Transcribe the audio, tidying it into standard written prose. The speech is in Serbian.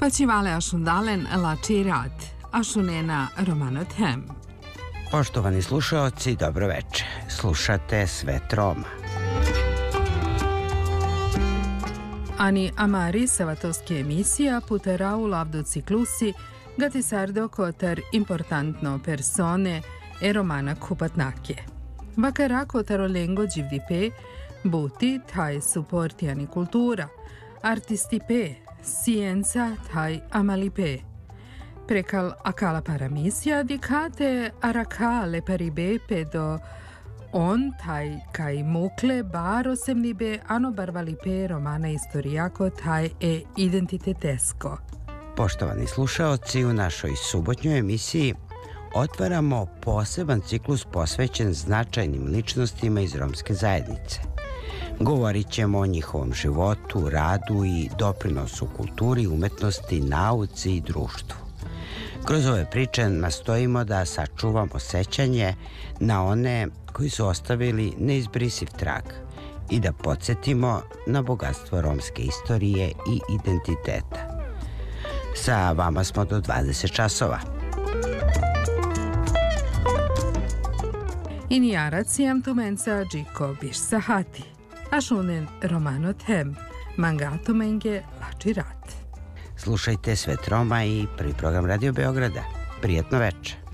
Pačivale ašundalen lači rad, ašunena romanot hem. Poštovani slušaoci, dobro večer. Slušate Svet Roma. Ani amari savatovski emisija putera u lavdu ciklusi gati sardo kotar importantno persone e romana kupatnake. Vakara kotaro lengo givdipe, buti taj supportiani kultura, artistipe, scienza taj amalipe. Prekal akala paramisija dikate arakale paribepe do on taj kaj mukle bar osemnibe ano barvalipe romana istorijako taj e identitetesko. Poštovani slušaoci, u našoj subotnjoj emisiji otvaramo poseban ciklus posvećen značajnim ličnostima iz romske zajednice. Govorit ćemo o njihovom životu, radu i doprinosu kulturi, umetnosti, nauci i društvu. Kroz ove priče nastojimo da sačuvamo sećanje na one koji su ostavili neizbrisiv trag i da podsjetimo na bogatstvo romske istorije i identiteta. Sa vama smo do 20 časova. Inijaracijam tumenca džiko biš sahati, ašunen romanot hem, mangatumenge lači rat. Slušajte Svet Roma i prvi program Radio Beograda. Prijetno večer.